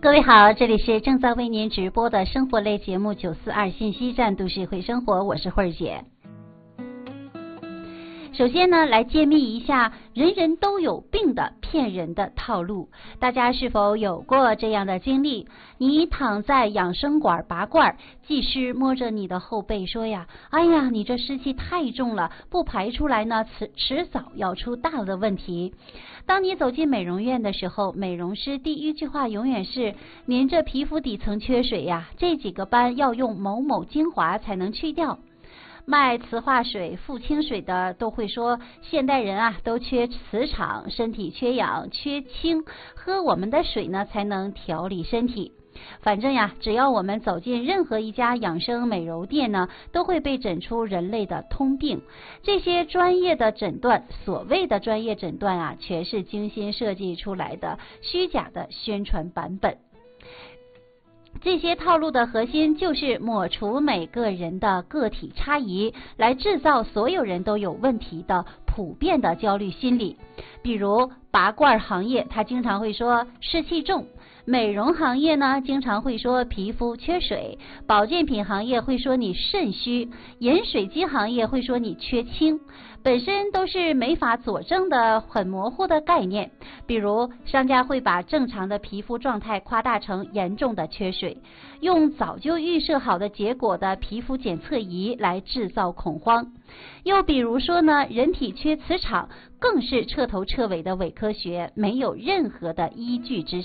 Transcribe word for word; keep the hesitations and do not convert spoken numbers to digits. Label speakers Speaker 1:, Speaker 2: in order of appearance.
Speaker 1: 各位好，这里是正在为您直播的生活类节目九四二信息站都市会生活，我是慧儿姐。首先呢，来揭秘一下人人都有病的骗人的套路。大家是否有过这样的经历？你躺在养生馆拔罐，技师摸着你的后背说呀，哎呀，你这湿气太重了，不排出来呢，迟迟早要出大的问题。当你走进美容院的时候，美容师第一句话永远是，您这皮肤底层缺水呀，这几个斑要用某某精华才能去掉。卖磁化水、富清水的都会说，现代人啊都缺磁场，身体缺氧、缺氢，喝我们的水呢才能调理身体。反正呀，只要我们走进任何一家养生美容店呢，都会被诊出人类的通病。这些专业的诊断，所谓的专业诊断啊，全是精心设计出来的虚假的宣传版本。这些套路的核心就是抹除每个人的个体差异，来制造所有人都有问题的普遍的焦虑心理。比如拔罐行业，他经常会说湿气重；美容行业呢，经常会说皮肤缺水；保健品行业会说你肾虚；饮水机行业会说你缺氢。本身都是没法佐证的很模糊的概念。比如商家会把正常的皮肤状态夸大成严重的缺水，用早就预设好的结果的皮肤检测仪来制造恐慌。又比如说呢，人体缺磁场更是彻头彻尾的伪科学，没有任何的依据支